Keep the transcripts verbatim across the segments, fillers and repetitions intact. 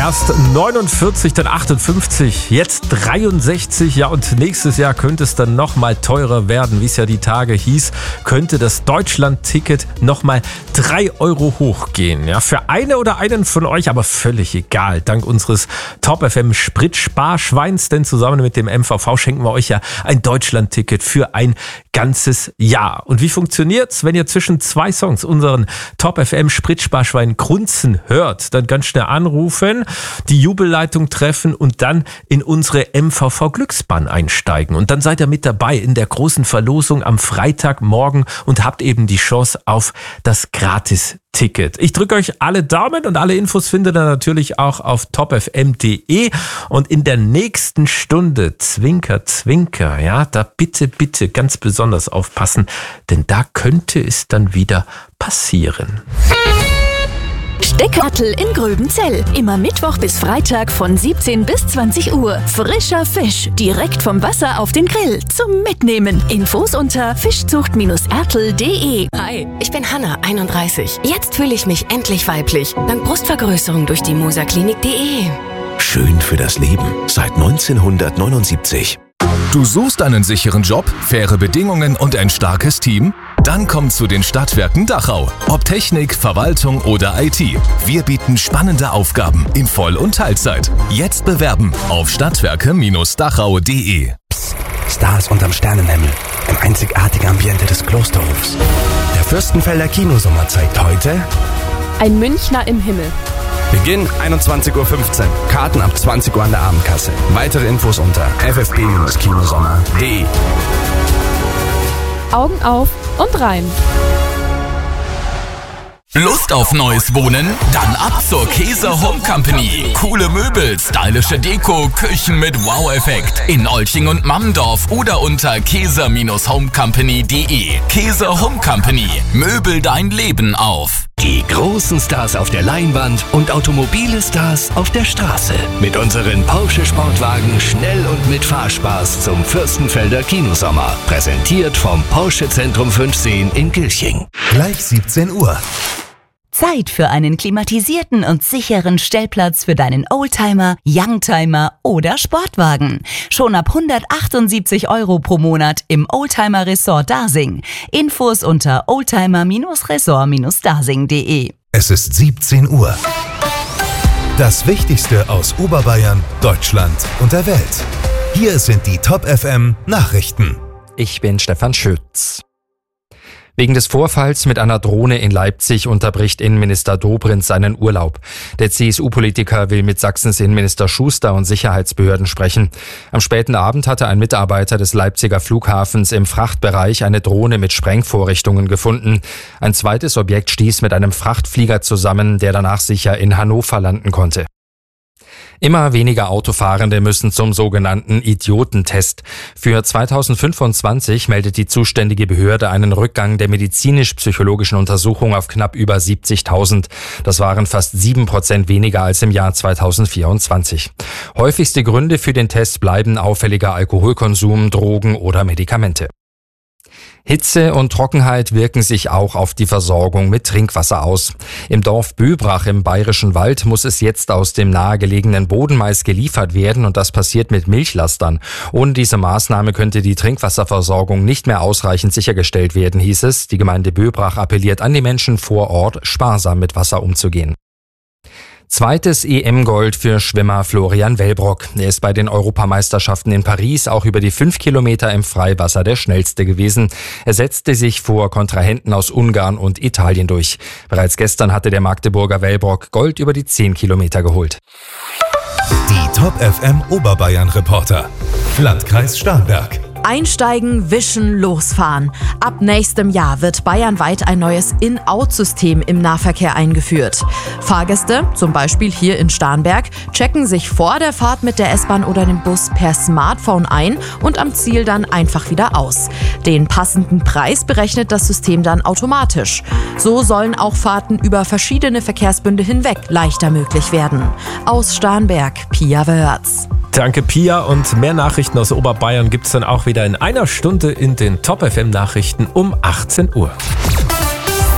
Erst neunundvierzig, dann achtundfünfzig, jetzt dreiundsechzig. Ja, und nächstes Jahr könnte es dann nochmal teurer werden. Wie es ja die Tage hieß, könnte das Deutschland-Ticket nochmal drei Euro hochgehen. Ja, für eine oder einen von euch aber völlig egal. Dank unseres Top F M Spritsparschweins, denn zusammen mit dem M V V schenken wir euch ja ein Deutschland-Ticket für ein ganzes Jahr. Und wie funktioniert's, wenn ihr zwischen zwei Songs unseren Top F M Spritsparschwein grunzen hört? Dann ganz schnell anrufen, die Jubelleitung treffen und dann in unsere M V V Glücksbahn einsteigen. Und dann seid ihr mit dabei in der großen Verlosung am Freitagmorgen und habt eben die Chance auf das Gratis-Ticket. Ich drücke euch alle Daumen und alle Infos findet ihr natürlich auch auf top f m punkt d e. Und in der nächsten Stunde, Zwinker, Zwinker, ja, da bitte, bitte ganz besonders aufpassen, denn da könnte es dann wieder passieren. Steckertl in Gröbenzell. Immer Mittwoch bis Freitag von siebzehn bis zwanzig Uhr. Frischer Fisch, direkt vom Wasser auf den Grill. Zum Mitnehmen. Infos unter fischzucht ertl punkt d e. Hi, ich bin Hanna, einunddreißig. Jetzt fühle ich mich endlich weiblich. Dank Brustvergrößerung durch die moserklinik punkt d e. Schön für das Leben. Seit neunzehnhundertneunundsiebzig. Du suchst einen sicheren Job, faire Bedingungen und ein starkes Team? Dann komm zu den Stadtwerken Dachau. Ob Technik, Verwaltung oder I T. Wir bieten spannende Aufgaben in Voll- und Teilzeit. Jetzt bewerben auf stadtwerke Dachau punkt d e. Psst, Stars unterm Sternenhimmel. Im einzigartigen Ambiente des Klosterhofs. Der Fürstenfelder Kinosommer zeigt heute Ein Münchner im Himmel. Beginn einundzwanzig Uhr fünfzehn. Karten ab zwanzig Uhr an der Abendkasse. Weitere Infos unter f f g kinosommer punkt d e. Augen auf und rein. Lust auf neues Wohnen? Dann ab zur Käser Home Company. Coole Möbel, stylische Deko, Küchen mit Wow-Effekt. In Olching und Mammendorf oder unter käser home company punkt d e. Käser Home Company. Möbel dein Leben auf. Die großen Stars auf der Leinwand und automobile Stars auf der Straße. Mit unseren Porsche Sportwagen schnell und mit Fahrspaß zum Fürstenfelder Kinosommer. Präsentiert vom Porsche Zentrum fünfzehn in Gilching. Gleich siebzehn Uhr. Zeit für einen klimatisierten und sicheren Stellplatz für deinen Oldtimer, Youngtimer oder Sportwagen. Schon ab hundertachtundsiebzig Euro pro Monat im Oldtimer Resort Dasing. Infos unter oldtimer Resort Dasing punkt d e. Es ist siebzehn Uhr. Das Wichtigste aus Oberbayern, Deutschland und der Welt. Hier sind die Top F M Nachrichten. Ich bin Stefan Schütz. Wegen des Vorfalls mit einer Drohne in Leipzig unterbricht Innenminister Dobrindt seinen Urlaub. Der C S U-Politiker will mit Sachsens Innenminister Schuster und Sicherheitsbehörden sprechen. Am späten Abend hatte ein Mitarbeiter des Leipziger Flughafens im Frachtbereich eine Drohne mit Sprengvorrichtungen gefunden. Ein zweites Objekt stieß mit einem Frachtflieger zusammen, der danach sicher in Hannover landen konnte. Immer weniger Autofahrende müssen zum sogenannten Idiotentest. Für zweitausendfünfundzwanzig meldet die zuständige Behörde einen Rückgang der medizinisch-psychologischen Untersuchung auf knapp über siebzigtausend. Das waren fast sieben Prozent weniger als im Jahr zweitausendvierundzwanzig. Häufigste Gründe für den Test bleiben auffälliger Alkoholkonsum, Drogen oder Medikamente. Hitze und Trockenheit wirken sich auch auf die Versorgung mit Trinkwasser aus. Im Dorf Böbrach im Bayerischen Wald muss es jetzt aus dem nahegelegenen Bodenmais geliefert werden und das passiert mit Milchlastern. Ohne diese Maßnahme könnte die Trinkwasserversorgung nicht mehr ausreichend sichergestellt werden, hieß es. Die Gemeinde Böbrach appelliert an die Menschen vor Ort, sparsam mit Wasser umzugehen. Zweites E M-Gold für Schwimmer Florian Wellbrock. Er ist bei den Europameisterschaften in Paris auch über die fünf Kilometer im Freiwasser der schnellste gewesen. Er setzte sich vor Kontrahenten aus Ungarn und Italien durch. Bereits gestern hatte der Magdeburger Wellbrock Gold über die zehn Kilometer geholt. Die Top F M Oberbayern Reporter. Landkreis Starnberg. Einsteigen, wischen, losfahren. Ab nächstem Jahr wird bayernweit ein neues In-Out-System im Nahverkehr eingeführt. Fahrgäste, zum Beispiel hier in Starnberg, checken sich vor der Fahrt mit der S-Bahn oder dem Bus per Smartphone ein und am Ziel dann einfach wieder aus. Den passenden Preis berechnet das System dann automatisch. So sollen auch Fahrten über verschiedene Verkehrsbünde hinweg leichter möglich werden. Aus Starnberg, Pia Wörz. Danke, Pia. Und mehr Nachrichten aus Oberbayern gibt's dann auch wieder in einer Stunde in den Top F M Nachrichten um achtzehn Uhr.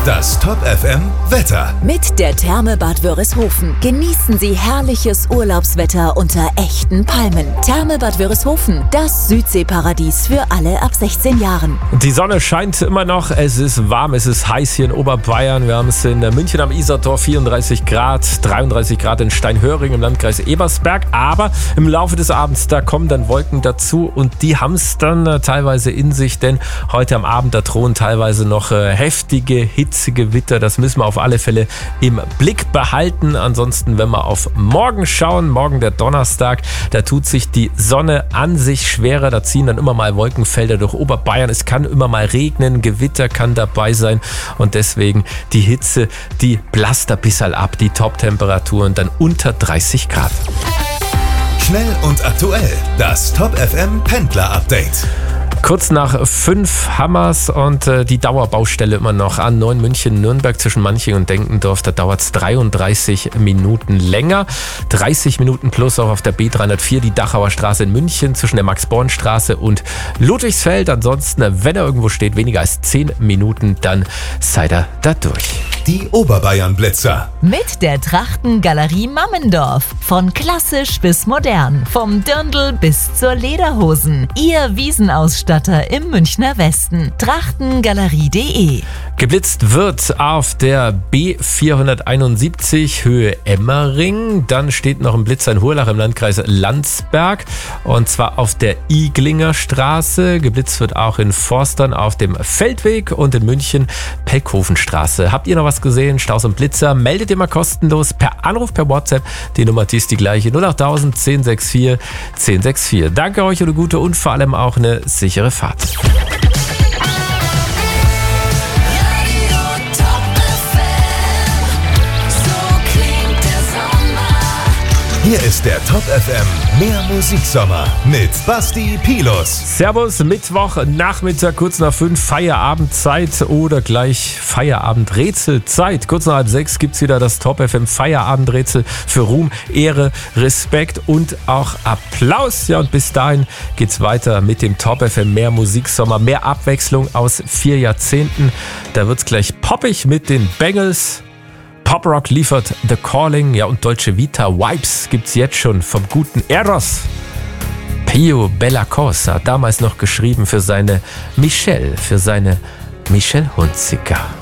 Das Top F M Wetter. Mit der Therme Bad Wörishofen genießen Sie herrliches Urlaubswetter unter echten Palmen. Therme Bad Wörishofen, das Südseeparadies für alle ab sechzehn Jahren. Die Sonne scheint immer noch, es ist warm, es ist heiß hier in Oberbayern. Wir haben es in München am Isartor, vierunddreißig Grad, dreiunddreißig Grad in Steinhöring im Landkreis Ebersberg. Aber im Laufe des Abends, da kommen dann Wolken dazu und die haben es dann äh, teilweise in sich, denn heute am Abend, da drohen teilweise noch äh, heftige Hitzegewitter. Das müssen wir auf alle Fälle im Blick behalten. Ansonsten, wenn wir auf morgen schauen, morgen der Donnerstag, da tut sich die Sonne an sich schwerer. Da ziehen dann immer mal Wolkenfelder durch Oberbayern. Es kann immer mal regnen, Gewitter kann dabei sein und deswegen die Hitze, die blasst ein bisschen ab. Die Top-Temperaturen dann unter dreißig Grad. Schnell und aktuell, das Top F M Pendler-Update. Kurz nach fünf Hammers und äh, die Dauerbaustelle immer noch A neun München-Nürnberg zwischen Manching und Denkendorf. Da dauert es dreiunddreißig Minuten länger. dreißig Minuten plus auch auf der B dreihundertvier, die Dachauer Straße in München zwischen der Max-Born-Straße und Ludwigsfeld. Ansonsten, wenn er irgendwo steht, weniger als zehn Minuten, dann seid ihr da durch. Die Oberbayern-Blitzer. Mit der Trachtengalerie Mammendorf. Von klassisch bis modern. Vom Dirndl bis zur Lederhosen. Ihr Wiesenausstatter im Münchner Westen. Trachtengalerie punkt de. Geblitzt wird auf der B vierhunderteinundsiebzig Höhe Emmering. Dann steht noch ein Blitzer in Hurlach im Landkreis Landsberg. Und zwar auf der Iglinger Straße. Geblitzt wird auch in Forstern auf dem Feldweg und in München Pelkhofenstraße. Habt ihr noch was gesehen? Staus und Blitzer? Meldet ihr mal kostenlos per Anruf, per WhatsApp. Die Nummer, die ist die gleiche. null achttausend, zehn sechs vier, zehn sechs vier. Danke euch und eine gute und vor allem auch eine sichere Fahrt. Hier ist der Top F M Mehr Musiksommer mit Basti Pilus. Servus, Mittwoch, Nachmittag, kurz nach fünf, Feierabendzeit oder gleich Feierabendrätselzeit. Kurz nach halb sechs gibt es wieder das Top F M Feierabendrätsel für Ruhm, Ehre, Respekt und auch Applaus. Ja, und bis dahin geht's weiter mit dem Top F M Mehr Musiksommer. Mehr Abwechslung aus vier Jahrzehnten. Da wird's gleich poppig mit den Bengals. Poprock liefert The Calling, ja, und Dolce Vita Vibes gibt's jetzt schon vom guten Eros. Pio Bella Cosa, damals noch geschrieben für seine Michelle, für seine Michelle Hunziker.